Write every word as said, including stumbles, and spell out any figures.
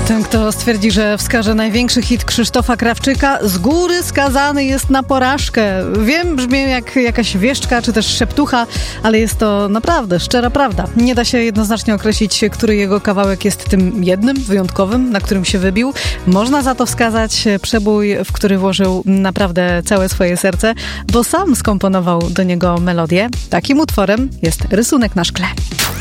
Ten, kto stwierdzi, że wskaże największy hit Krzysztofa Krawczyka, z góry skazany jest na porażkę. Wiem, brzmię jak jakaś wieszczka czy też szeptucha, ale jest to naprawdę szczera prawda. Nie da się jednoznacznie określić, który jego kawałek jest tym jednym, wyjątkowym, na którym się wybił. Można za to wskazać przebój, w który włożył naprawdę całe swoje serce, bo sam skomponował do niego melodię. Takim utworem jest Rysunek na szkle.